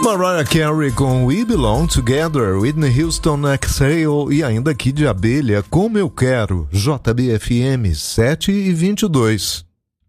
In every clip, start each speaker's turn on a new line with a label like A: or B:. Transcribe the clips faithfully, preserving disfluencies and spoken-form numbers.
A: Mariah Carey com We Belong Together, Whitney Houston, Exhale e ainda Kid Abelha, Como Eu Quero, J B F M sete e vinte e dois.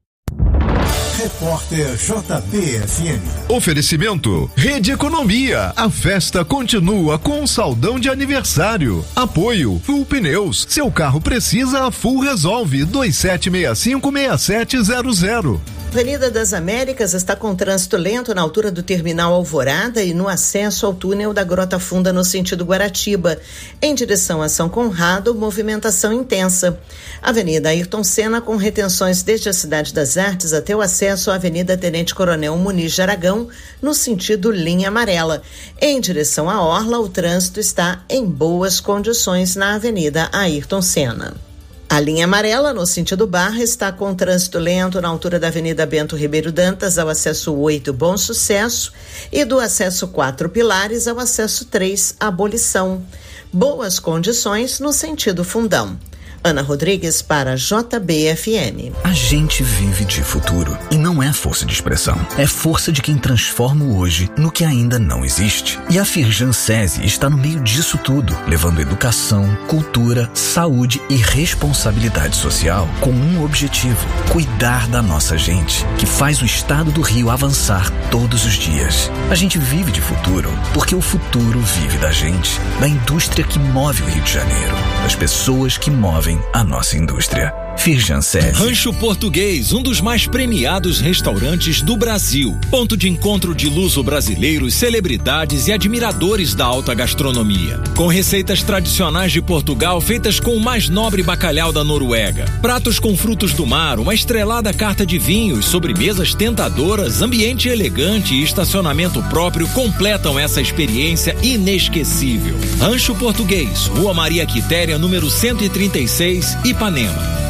B: Repórter J B F M.
A: Oferecimento Rede Economia. A festa continua com um saldão de aniversário. Apoio Full Pneus. Seu carro precisa, a Full resolve. dois sete seis cinco seis sete zero zero.
C: Avenida das Américas está com trânsito lento na altura do Terminal Alvorada e no acesso ao túnel da Grota Funda no sentido Guaratiba. Em direção a São Conrado, movimentação intensa. Avenida Ayrton Senna com retenções desde a Cidade das Artes até o acesso à Avenida Tenente Coronel Muniz de Aragão no sentido linha amarela. Em direção à Orla, o trânsito está em boas condições na Avenida Ayrton Senna. A linha amarela, no sentido Barra, está com trânsito lento na altura da Avenida Bento Ribeiro Dantas ao acesso oito Bom Sucesso e do acesso quatro Pilares ao acesso três Abolição. Boas condições no sentido Fundão. Ana Rodrigues para J B F M.
D: A gente vive de futuro e não é força de expressão. É força de quem transforma o hoje no que ainda não existe. E a Firjan SESI está no meio disso tudo, levando educação, cultura, saúde e responsabilidade social com um objetivo: cuidar da nossa gente, que faz o estado do Rio avançar todos os dias. A gente vive de futuro porque o futuro vive da gente, da indústria que move o Rio de Janeiro, das pessoas que movem a nossa indústria. Firjan SESI.
E: Rancho Português, um dos mais premiados restaurantes do Brasil. Ponto de encontro de luso-brasileiros, celebridades e admiradores da alta gastronomia. Com receitas tradicionais de Portugal feitas com o mais nobre bacalhau da Noruega. Pratos com frutos do mar, uma estrelada carta de vinhos, sobremesas tentadoras, ambiente elegante e estacionamento próprio completam essa experiência inesquecível. Rancho Português, Rua Maria Quitéria, número cento e trinta e seis, Ipanema.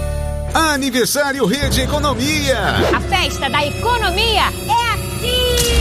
F: Aniversário Rede Economia.
G: A festa da economia é aqui.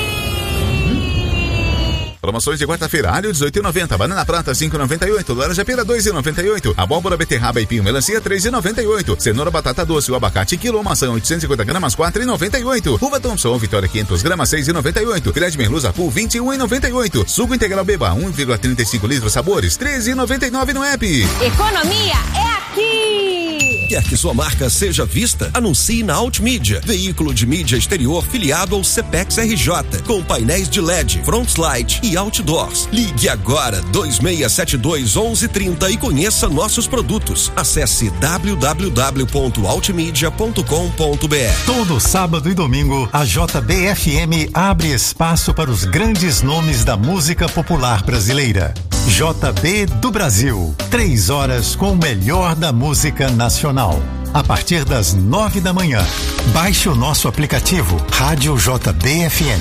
F: Promoções de quarta-feira: alho dezoito e noventa, banana prata cinco e noventa e oito, laranja pera dois e noventa e oito, abóbora, beterraba e pinho melancia três e noventa e oito, cenoura, batata doce, o abacate quilo, maçã oitocentos e cinquenta gramas quatro e noventa e oito, uva Thompson Vitória quinhentas gramas seis e noventa e oito, filé de merluza full vinte e um e noventa e oito, suco integral Beba um vírgula trinta e cinco litros sabores treze e noventa e nove no app.
G: Economia é aqui.
H: Quer que sua marca seja vista? Anuncie na Altmídia, veículo de mídia exterior filiado ao Cepex R J, com painéis de L E D, front light e outdoors. Ligue agora dois seis sete dois, onze trinta e conheça nossos produtos. Acesse w w w ponto altmedia ponto com ponto b r.
B: Todo sábado e domingo, a J B F M abre espaço para os grandes nomes da música popular brasileira. J B do Brasil, três horas com o melhor da música nacional. A partir das nove da manhã, baixe o nosso aplicativo Rádio J B F M.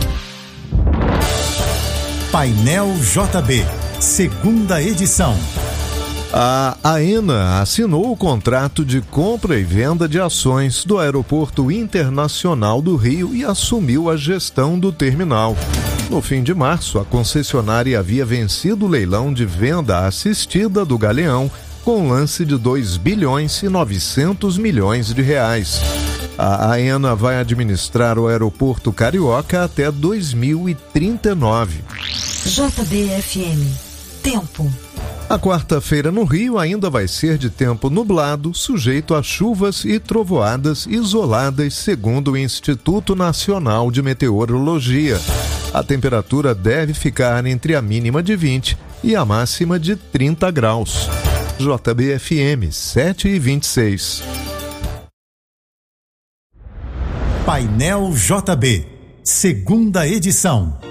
B: Painel J B, segunda edição.
A: A AENA assinou o contrato de compra e venda de ações do Aeroporto Internacional do Rio e assumiu a gestão do terminal. No fim de março, a concessionária havia vencido o leilão de venda assistida do Galeão com lance de dois bilhões e novecentos milhões de reais. A AENA vai administrar o aeroporto carioca até dois mil e trinta e nove.
I: J B F M. Tempo.
A: A quarta-feira no Rio ainda vai ser de tempo nublado, sujeito a chuvas e trovoadas isoladas, segundo o Instituto Nacional de Meteorologia. A temperatura deve ficar entre a mínima de vinte e a máxima de trinta graus. J B F M sete e vinte e seis.
B: Painel J B, segunda edição.